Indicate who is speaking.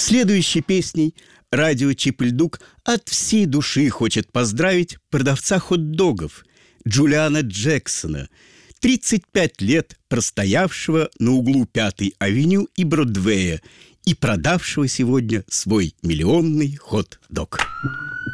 Speaker 1: Следующей песней радио Чип-Ль-Дук от всей души хочет поздравить продавца хот-догов Джулиана Джексона, 35 лет простоявшего на углу 5-й авеню и Бродвея и продавшего сегодня свой миллионный хот-дог.